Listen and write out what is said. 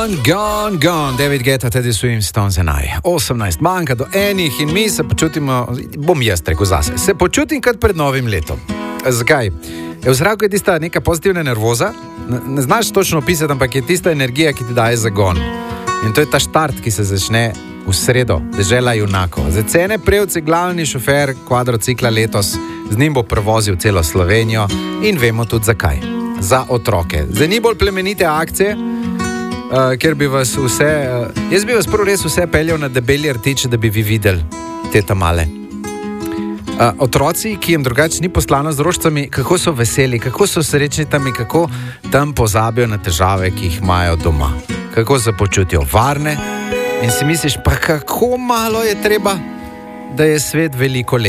Gone, David Guetta, Teddy Swims, Stones and I. 18 manjka do enih in mi se počutimo, bom jaz rekel zase, se počutim kot pred novim letom. Zakaj? V zraku je tista neka pozitivna nervoza, ne znaš točno opisati, ampak je tista energija, ki ti daje zagon. In to je ta štart, ki se začne v sredo, dežela junakov. Za Cene Prevc, glavni šofer kvadrocikla letos, z njim bo prevozil celo Slovenijo in vemo tudi zakaj. Za otroke. Za ni bolj plemenite akcije, ker bi vas vse, jaz bi vas prvo res vse peljal na Debeli rtič, da bi vi videli te tamale. Otroci, ki jim drugače ni poslano z rožcami, kako so veseli, kako so srečni tam in kako tam pozabijo na težave, ki jih imajo doma. Kako se počutijo varne in si misliš, pa kako malo je treba, da je svet veliko lepši.